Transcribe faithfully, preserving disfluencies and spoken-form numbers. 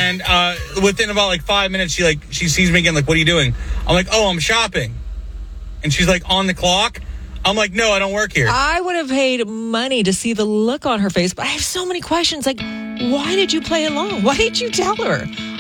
And uh, within about like five minutes, she like she sees me again. Like, what are you doing? I'm like, oh, I'm shopping. And she's like, on the clock. I'm like, no, I don't work here. I would have paid money to see the look on her face, but I have so many questions. Like, why did you play along? Why didn't you tell her?